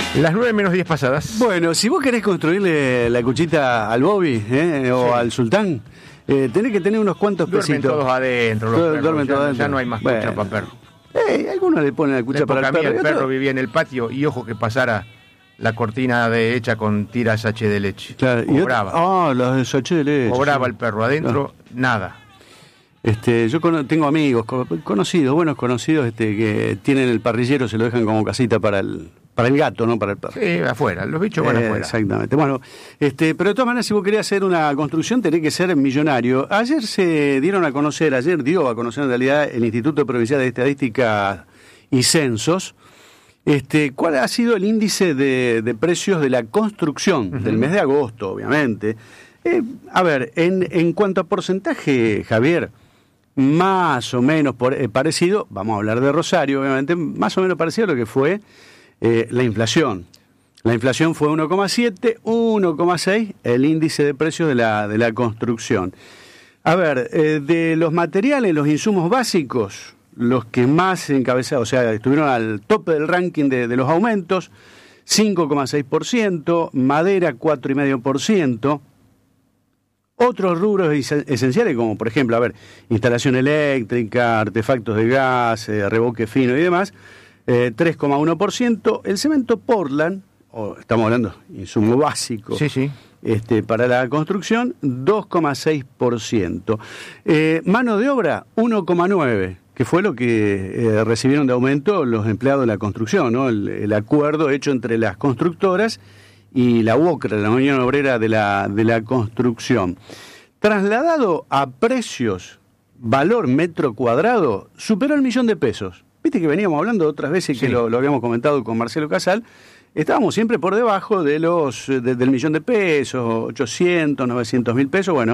Las 9:10 pasadas. Bueno, si vos querés construirle la cuchita al Bobby o al Sultán, tenés que tener unos cuantos Duermen pesitos. todos adentro, los perros. Duermen todos adentro. Ya no hay más cucha para perro. Algunos le ponen la cucha para el perro. El perro vivía en el patio y ojo que pasara la cortina hecha con tiras H de leche. Claro, cobraba. Los H de leche. Cobraba el perro adentro, nada. Yo tengo amigos, buenos conocidos, que tienen el parrillero, se lo dejan como casita para el gato, no para el perro. Sí, afuera, los bichos van afuera. Exactamente. Bueno, pero de todas maneras, si vos querés hacer una construcción, tenés que ser millonario. Ayer dio a conocer en realidad el Instituto Provincial de Estadística y Censos, cuál ha sido el índice de precios de la construcción del mes de agosto, obviamente. En cuanto a porcentaje, Javier, más o menos parecido, vamos a hablar de Rosario, obviamente, más o menos parecido a lo que fue la inflación. La inflación fue 1,7, 1,6 el índice de precios de la construcción. De los materiales, los insumos básicos, los que más encabezados, estuvieron al tope del ranking de los aumentos, 5,6%, madera 4,5%, otros rubros esenciales como por ejemplo, instalación eléctrica, artefactos de gas, reboque fino y demás, 3,1%, el cemento Portland, estamos hablando de insumo básico, sí. Para la construcción, 2,6%. Mano de obra, 1,9%, que fue lo que recibieron de aumento los empleados de la construcción, ¿no? El acuerdo hecho entre las constructoras y la UOCRA, la Unión Obrera de la Construcción. Trasladado a precios, valor metro cuadrado, superó el $1.000.000. Viste que veníamos hablando otras veces, sí, que lo habíamos comentado con Marcelo Casal. Estábamos siempre por debajo del $1.000.000, 800, 900.000 pesos. Bueno,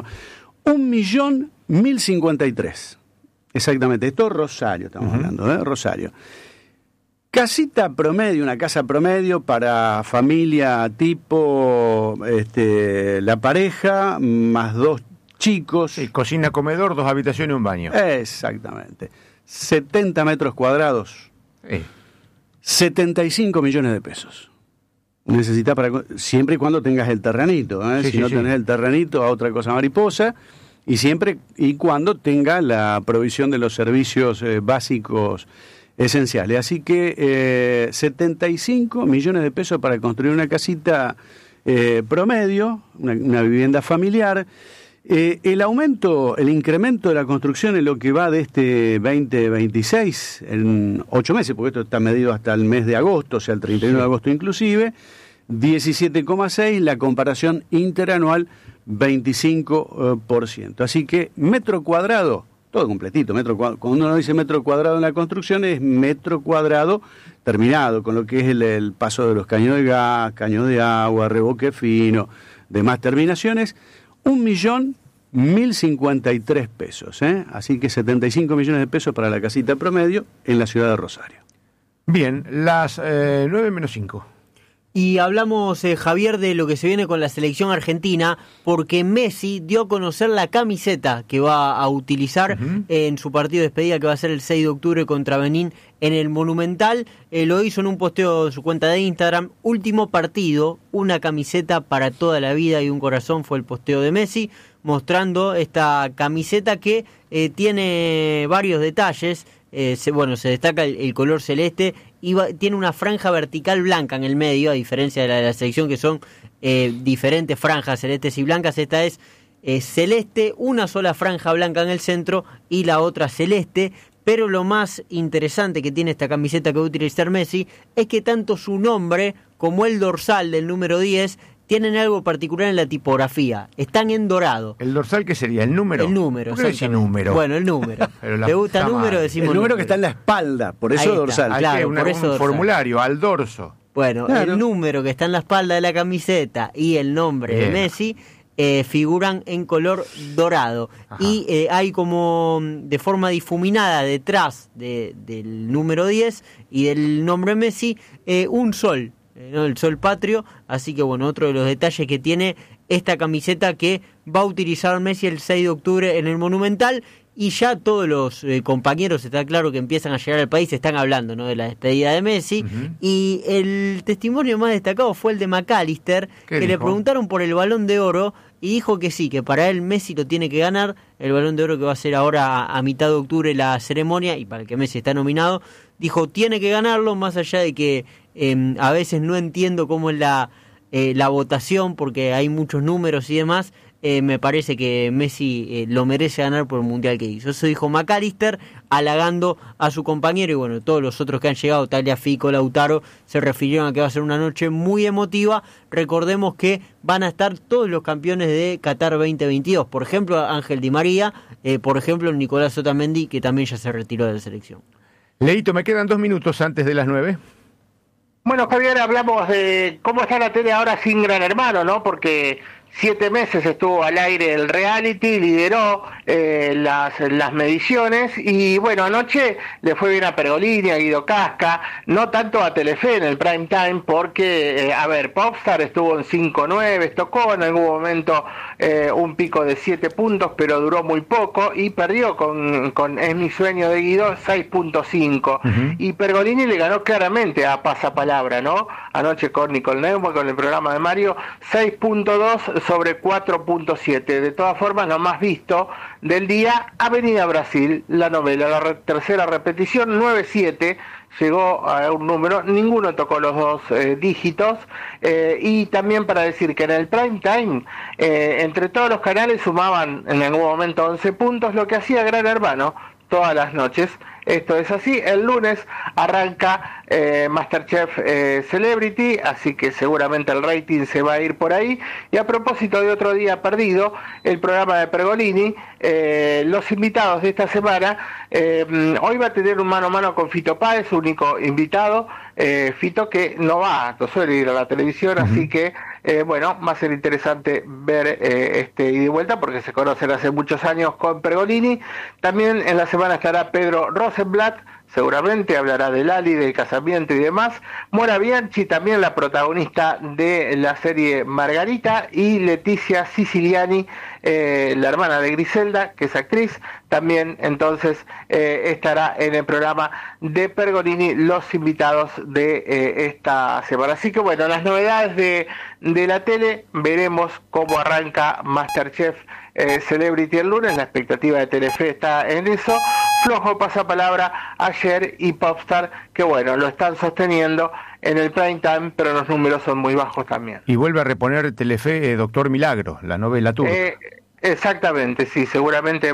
1.000.053. Exactamente. Esto es Rosario, estamos hablando, Rosario. Casita promedio, una casa promedio para familia tipo la pareja, más 2 chicos. Sí, cocina, comedor, 2 habitaciones y un baño. Exactamente. 70 metros cuadrados. 75 millones de pesos. Necesitas siempre y cuando tengas el terrenito. Si no tenés el terrenito, a otra cosa mariposa. Y siempre y cuando tenga la provisión de los servicios básicos esenciales. Así que 75 millones de pesos para construir una casita promedio, una vivienda familiar. El incremento de la construcción en lo que va de este 2026, en 8 meses, porque esto está medido hasta el mes de agosto, o sea, el 31 de agosto inclusive, 17,6, la comparación interanual, 25%. Así que metro cuadrado, todo completito, cuando uno dice metro cuadrado en la construcción, es metro cuadrado terminado, con lo que es el paso de los caños de gas, caños de agua, reboque fino, demás terminaciones, 1.000.053 pesos, Así que 75 millones de pesos para la casita promedio en la ciudad de Rosario. Bien, las 9:05. Y hablamos, Javier, de lo que se viene con la selección argentina, porque Messi dio a conocer la camiseta que va a utilizar en su partido de despedida, que va a ser el 6 de octubre contra Benín en el Monumental. Lo hizo en un posteo de su cuenta de Instagram. Último partido, una camiseta para toda la vida y un corazón, fue el posteo de Messi, mostrando esta camiseta que tiene varios detalles. Se destaca el color celeste y tiene una franja vertical blanca en el medio, a diferencia de la selección, que son diferentes franjas celestes y blancas. Esta es celeste, una sola franja blanca en el centro y la otra celeste. Pero lo más interesante que tiene esta camiseta que va a utilizar Messi es que tanto su nombre como el dorsal del número 10 tienen algo particular en la tipografía. Están en dorado. ¿El dorsal qué sería? ¿El número? El número. ¿Por qué dice número? Bueno, el número. ¿Te gusta el número? Decimos el número que está en la espalda, por eso dorsal. Claro, por eso un formulario, al dorso. Bueno, claro. El número que está en la espalda de la camiseta y el nombre de Messi figuran en color dorado. Ajá. Y hay como de forma difuminada detrás del número 10 y del nombre Messi un sol. El sol patrio, así que otro de los detalles que tiene esta camiseta que va a utilizar Messi el 6 de octubre en el Monumental, y ya todos los compañeros, está claro que empiezan a llegar al país, están hablando, ¿no?, de la despedida de Messi, y el testimonio más destacado fue el de McAllister, que dijo? le preguntaron por el Balón de Oro, y dijo que sí, que para él Messi lo tiene que ganar, el Balón de Oro que va a ser ahora a mitad de octubre la ceremonia, y para el que Messi está nominado, dijo tiene que ganarlo, más allá de que a veces no entiendo cómo es la votación, porque hay muchos números y demás. Me parece que Messi lo merece ganar por el Mundial que hizo. Eso dijo McAllister, halagando a su compañero, y bueno, todos los otros que han llegado, Tagliafico, Lautaro, se refirieron a que va a ser una noche muy emotiva. Recordemos que van a estar todos los campeones de Qatar 2022, por ejemplo Ángel Di María, por ejemplo Nicolás Otamendi, que también ya se retiró de la selección. Leito, me quedan 2 minutos antes de las 9. Bueno, Javier, hablamos de cómo está la tele ahora sin Gran Hermano, ¿no? Porque 7 meses estuvo al aire el reality, lideró las mediciones, y bueno, anoche le fue bien a Pergolini, a Guido Casca, no tanto a Telefe en el prime time, porque, Popstar estuvo en 5-9, tocó en algún momento un pico de 7 puntos, pero duró muy poco, y perdió con Es mi sueño de Guido 6.5, y Pergolini le ganó claramente a Pasapalabra, ¿no? Anoche con Nicole Neumann, con el programa de Mario, 6.2 sobre 4.7. De todas formas, lo más visto del día, Avenida Brasil, la novela, la tercera repetición, 9.7, llegó a un número, ninguno tocó los 2 dígitos, y también para decir que en el prime time, entre todos los canales sumaban en algún momento 11 puntos, lo que hacía Gran Hermano todas las noches. Esto es así. El lunes arranca MasterChef Celebrity, así que seguramente el rating se va a ir por ahí. Y a propósito de otro día perdido, el programa de Pergolini, los invitados de esta semana, hoy va a tener un mano a mano con Fito Páez, único invitado, Fito que no suele ir a la televisión, así que va a ser interesante ver este ida y vuelta, porque se conocen hace muchos años con Pergolini. También en la semana estará Pedro Rosenblatt, seguramente hablará de Lali, del casamiento y demás. Mora Bianchi, también la protagonista de la serie Margarita, y Leticia Siciliani, la hermana de Griselda, que es actriz, también entonces estará en el programa de Pergolini, los invitados de esta semana. Así que bueno, las novedades de la tele, veremos cómo arranca MasterChef Celebrity el lunes. La expectativa de Telefe está en eso. Flojo pasapalabra ayer, y Popstar, que bueno, lo están sosteniendo en el prime time, pero los números son muy bajos también. Y vuelve a reponer Telefe Doctor Milagro, la novela turca. Exactamente, sí, seguramente